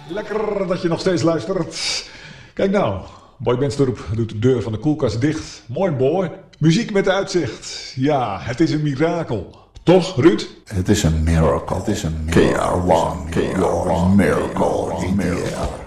Lekker dat je nog steeds luistert. Kijk nou, Boy Bendstorp doet de deur van de koelkast dicht. Mooi boy. Muziek met uitzicht. Ja, het is een mirakel. Toch, Ruud? Het is een miracle. Het is een miracle. KR1, KR1, miracle in the air.